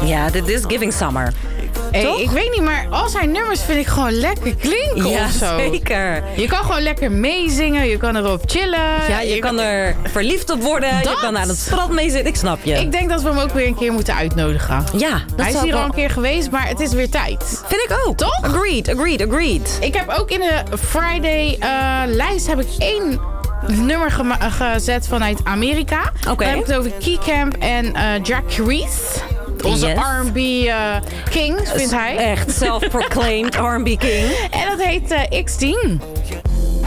Ja, dit is giving summer. Hey, ik weet niet, maar al zijn nummers vind ik gewoon lekker klinken Ja, of zo. zeker. Je kan gewoon lekker meezingen, je kan erop chillen. Ja, je kan er verliefd op worden. Dat? Je kan aan het strand mee zitten. Ik snap je. Ik denk dat we hem ook weer een keer moeten uitnodigen. Ja, dat Hij is zou hier wel- al een keer geweest, maar het is weer tijd. Vind ik ook. Toch? Agreed. Ik heb ook in de Friday-lijst heb ik 1 nummer gezet vanuit Amerika. Oké. Dan heb ik het over Keycamp en Jack Reese. Onze Yes. R&B king, vindt hij. Echt self-proclaimed R&B king. En dat heet X10.